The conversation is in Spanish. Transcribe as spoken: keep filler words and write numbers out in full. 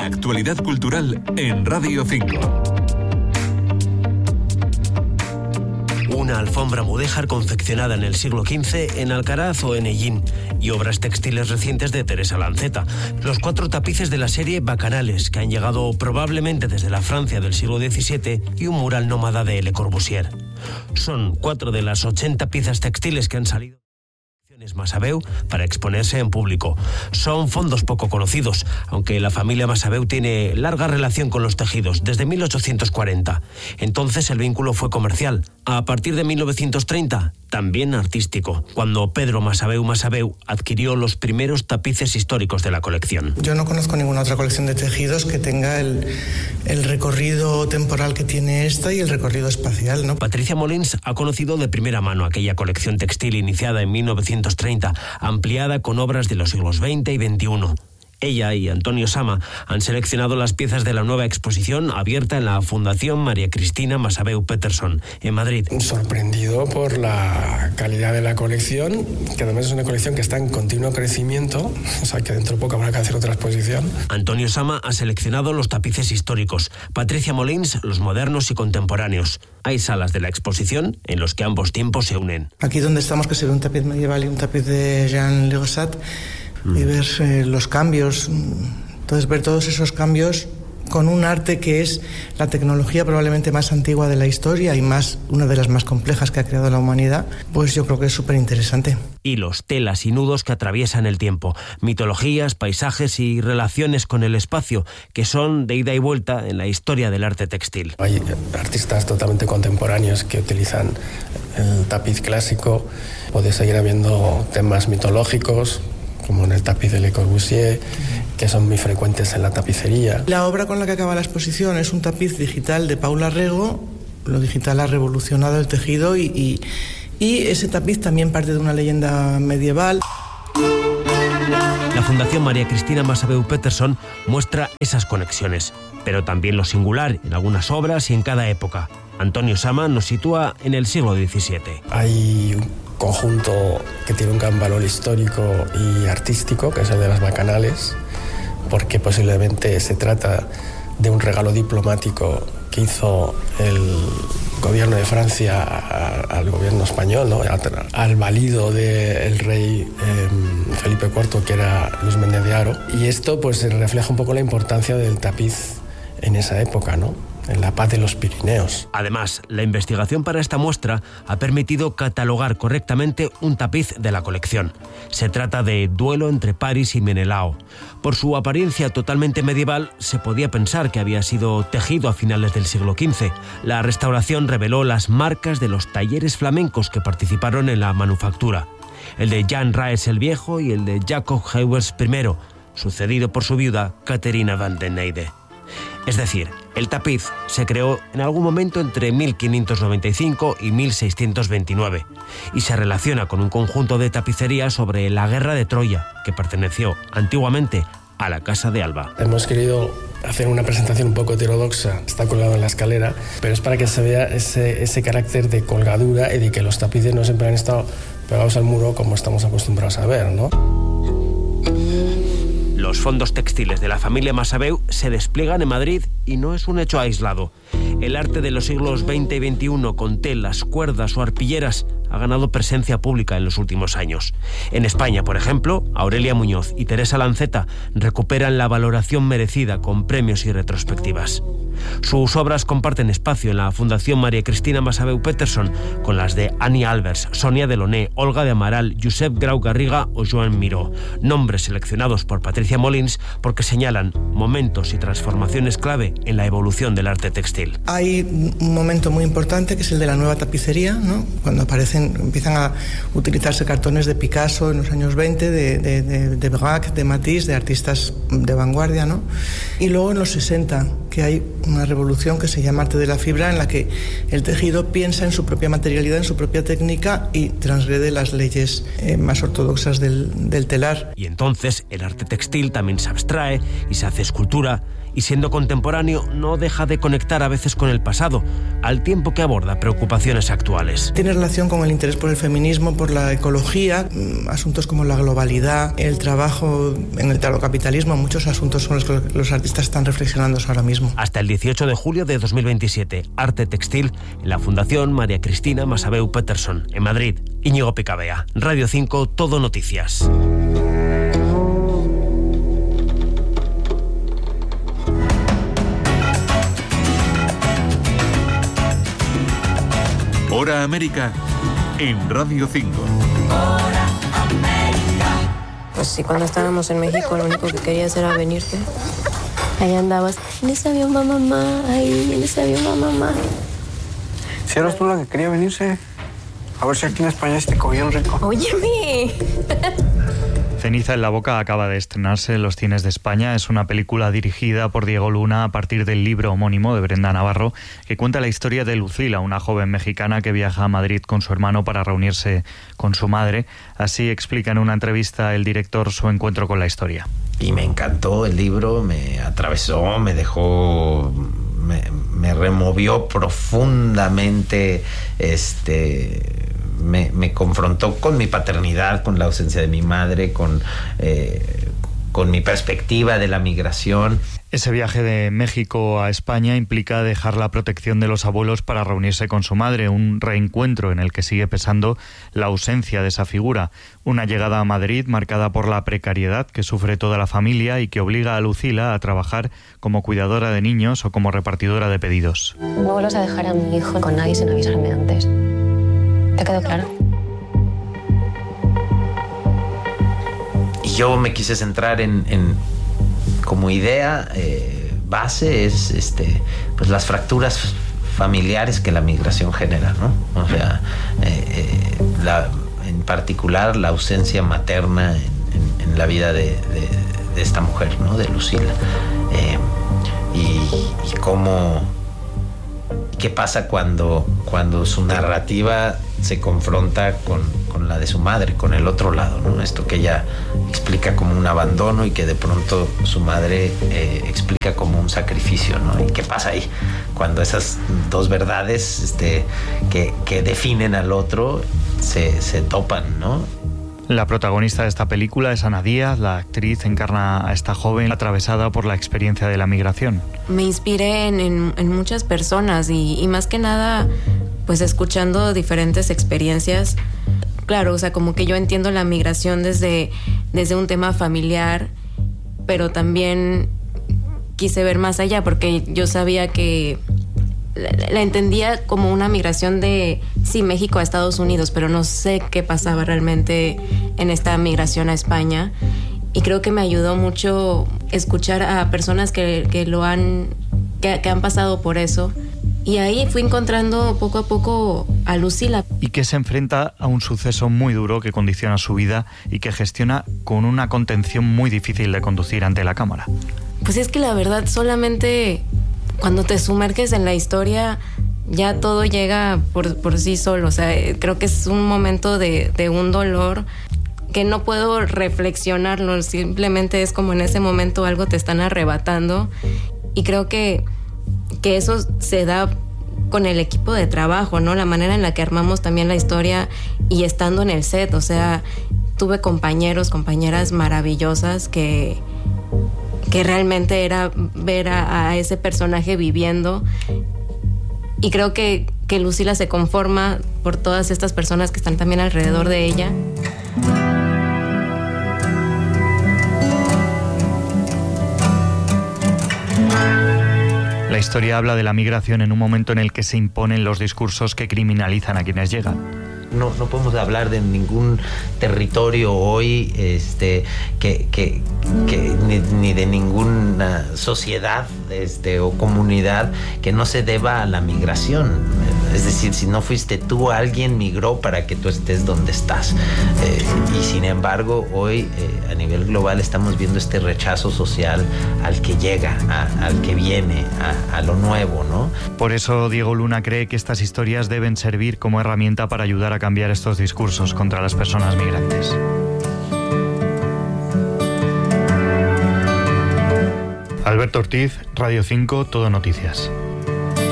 La actualidad cultural en Radio cinco. Una alfombra mudéjar confeccionada en el siglo quince en Alcaraz o en Ellín y obras textiles recientes de Teresa Lanceta. Los cuatro tapices de la serie Bacanales, que han llegado probablemente desde la Francia del siglo diecisiete, y un mural nómada de Le Corbusier. Son cuatro de las ochenta piezas textiles que han salido Massaveu para exponerse en público. Son fondos poco conocidos, aunque la familia Massaveu tiene larga relación con los tejidos desde mil ochocientos cuarenta. Entonces el vínculo fue comercial. A partir de mil novecientos treinta, también artístico, cuando Pedro Massaveu Massaveu adquirió los primeros tapices históricos de la colección. Yo no conozco ninguna otra colección de tejidos que tenga el, el recorrido temporal que tiene esta y el recorrido espacial, ¿no? Patricia Molins ha conocido de primera mano aquella colección textil iniciada en mil novecientos treinta, ampliada con obras de los siglos veinte y veintiuno. Ella y Antonio Sama han seleccionado las piezas de la nueva exposición abierta en la Fundación María Cristina Massaveu Peterson, en Madrid. Sorprendido por la calidad de la colección, que además es una colección que está en continuo crecimiento, o sea que dentro de poco habrá que hacer otra exposición. Antonio Sama ha seleccionado los tapices históricos, Patricia Molins los modernos y contemporáneos. Hay salas de la exposición en los que ambos tiempos se unen. Aquí donde estamos, que se ve un tapiz medieval y un tapiz de Jean Legosat, y ver eh, los cambios, entonces ver todos esos cambios con un arte que es la tecnología probablemente más antigua de la historia y más una de las más complejas que ha creado la humanidad, pues yo creo que es súper interesante. Hilos, telas y nudos que atraviesan el tiempo, mitologías, paisajes y relaciones con el espacio que son de ida y vuelta en la historia del arte textil. Hay artistas totalmente contemporáneos que utilizan el tapiz clásico, puede seguir habiendo temas mitológicos, como en el tapiz de Le Corbusier, que son muy frecuentes en la tapicería. La obra con la que acaba la exposición es un tapiz digital de Paula Rego. Lo digital ha revolucionado el tejido y, y, y ese tapiz también parte de una leyenda medieval. La Fundación María Cristina Massaveu Peterson muestra esas conexiones, pero también lo singular en algunas obras y en cada época. Antonio Sama nos sitúa en el siglo diecisiete. Hay un conjunto que tiene un gran valor histórico y artístico, que es el de las Bacanales, porque posiblemente se trata de un regalo diplomático que hizo el gobierno de Francia a, al gobierno español, ¿no? Al valido del rey eh, Felipe cuarto, que era Luis Méndez de Haro. Y esto pues refleja un poco la importancia del tapiz en esa época, ¿no? En la paz de los Pirineos. Además, la investigación para esta muestra ha permitido catalogar correctamente un tapiz de la colección. Se trata de Duelo entre París y Menelao. Por su apariencia totalmente medieval, se podía pensar que había sido tejido a finales del siglo quince. La restauración reveló las marcas de los talleres flamencos que participaron en la manufactura. El de Jan Raes el Viejo y el de Jacob Heuers primero, sucedido por su viuda, Caterina van den Eyde. Es decir, el tapiz se creó en algún momento entre mil quinientos noventa y cinco y mil seiscientos veintinueve y se relaciona con un conjunto de tapicerías sobre la guerra de Troya, que perteneció antiguamente a la Casa de Alba. Hemos querido hacer una presentación un poco heterodoxa, está colgado en la escalera, pero es para que se vea ese, ese carácter de colgadura y de que los tapices no siempre han estado pegados al muro como estamos acostumbrados a ver, ¿no? Los fondos textiles de la familia Massaveu se despliegan en Madrid y no es un hecho aislado. El arte de los siglos veinte y veintiuno con telas, cuerdas o arpilleras ha ganado presencia pública en los últimos años. En España, por ejemplo, Aurelia Muñoz y Teresa Lanceta recuperan la valoración merecida con premios y retrospectivas. Sus obras comparten espacio en la Fundación María Cristina Massaveu Peterson con las de Annie Albers, Sonia Delaunay, Olga de Amaral, Josep Grau Garriga o Joan Miró, nombres seleccionados por Patricia Molins porque señalan momentos y transformaciones clave en la evolución del arte textil. Hay un momento muy importante que es el de la nueva tapicería, ¿no? Cuando aparecen, empiezan a utilizarse cartones de Picasso en los años veinte, de, de, de, de Braque, de Matisse, de artistas de vanguardia, ¿no? Y luego en los sesenta, que hay una revolución que se llama arte de la fibra, en la que el tejido piensa en su propia materialidad, en su propia técnica y transgrede las leyes eh, más ortodoxas del, del telar. Y entonces el arte textil también se abstrae y se hace escultura y siendo contemporáneo no deja de conectar a veces con el pasado, al tiempo que aborda preocupaciones actuales. Tiene relación con el interés por el feminismo, por la ecología, asuntos como la globalidad, el trabajo en el capitalismo, muchos asuntos son los que los artistas están reflexionando ahora mismo. Hasta el dieciocho de julio de dos mil veintisiete, Arte Textil en la Fundación María Cristina Masabeu Peterson, en Madrid. Íñigo Picabea, Radio cinco, Todo Noticias. Hora América en Radio cinco. Hora América. Pues sí, cuando estábamos en México lo único que querías era venirte. Ahí andabas, en ese avión va mamá, ahí en ese avión va mamá. Si eras tú la que quería venirse, a ver si aquí en España este cogían rico. ¡Óyeme! Ceniza en la boca acaba de estrenarse en los cines de España. Es una película dirigida por Diego Luna a partir del libro homónimo de Brenda Navarro, que cuenta la historia de Lucila, una joven mexicana que viaja a Madrid con su hermano para reunirse con su madre. Así explica en una entrevista el director su encuentro con la historia. Y me encantó el libro, me atravesó, me dejó... Me, me removió profundamente, este, me, me confrontó con mi paternidad, con la ausencia de mi madre, con, eh, con mi perspectiva de la migración. Ese viaje de México a España implica dejar la protección de los abuelos para reunirse con su madre, un reencuentro en el que sigue pesando la ausencia de esa figura. Una llegada a Madrid marcada por la precariedad que sufre toda la familia y que obliga a Lucila a trabajar como cuidadora de niños o como repartidora de pedidos. No vuelvas a dejar a mi hijo con nadie sin avisarme antes. ¿Te quedó claro? Y yo me quise centrar en... en como idea eh, base es este pues las fracturas familiares que la migración genera, ¿no? O sea, eh, eh, la, en particular la ausencia materna en, en, en la vida de, de, de esta mujer, ¿no? De Lucila. Eh, y, y cómo qué pasa cuando, cuando su narrativa se confronta con, con la de su madre, con el otro lado, ¿no? Esto que ella explica como un abandono y que de pronto su madre eh, explica como un sacrificio, ¿no? ¿Y qué pasa ahí? Cuando esas dos verdades este, que, que definen al otro se, se topan, ¿no? La protagonista de esta película es Ana Díaz. La actriz encarna a esta joven atravesada por la experiencia de la migración. Me inspiré en, en, en muchas personas y, y más que nada, pues escuchando diferentes experiencias. Claro, o sea, como que yo entiendo la migración desde, desde un tema familiar, pero también quise ver más allá porque yo sabía que la, la entendía como una migración de, sí, México a Estados Unidos, pero no sé qué pasaba realmente en esta migración a España. Y creo que me ayudó mucho escuchar a personas que, que lo han, que, que han pasado por eso. Y ahí fui encontrando poco a poco a Lucila. Y que se enfrenta a un suceso muy duro que condiciona su vida y que gestiona con una contención muy difícil de conducir ante la cámara. Pues es que la verdad, solamente cuando te sumerges en la historia, ya todo llega por, por sí solo. O sea, creo que es un momento de, de un dolor que no puedo reflexionarlo. Simplemente es como en ese momento algo te están arrebatando. Y creo que que eso se da con el equipo de trabajo, ¿no? La manera en la que armamos también la historia y estando en el set. O sea, tuve compañeros, compañeras maravillosas que, que realmente era ver a, a ese personaje viviendo. Y creo que, que Lucila se conforma por todas estas personas que están también alrededor de ella. La historia habla de la migración en un momento en el que se imponen los discursos que criminalizan a quienes llegan. No, no podemos hablar de ningún territorio hoy, este, que, que, que ni, ni de ninguna sociedad este, o comunidad que no se deba a la migración. Es decir, si no fuiste tú, alguien migró para que tú estés donde estás. Eh, y sin embargo, hoy eh, a nivel global estamos viendo este rechazo social al que llega, a, al que viene, a, a lo nuevo, ¿no? Por eso Diego Luna cree que estas historias deben servir como herramienta para ayudar a cambiar estos discursos contra las personas migrantes. Alberto Ortiz, Radio cinco, Todo Noticias.